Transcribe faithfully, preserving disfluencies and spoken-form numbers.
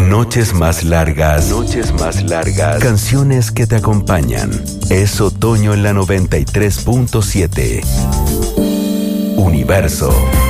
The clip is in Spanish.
Noches más largas. Noches más largas. Canciones que te acompañan. Es otoño en la noventa y tres punto siete. Universo.